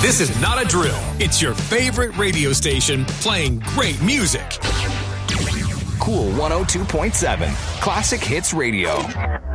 This is not a drill. It's your favorite radio station playing great music. Cool 102.7 Classic Hits Radio.